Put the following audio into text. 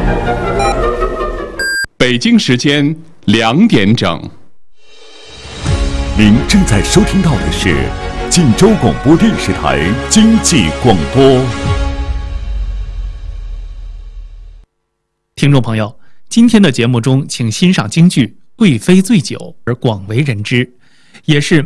北京时间2点整。 您正在收听到的是晋州广播电视台经济广播。 听众朋友，今天的节目中，请欣赏京剧《贵妃醉酒》而广为人知，也是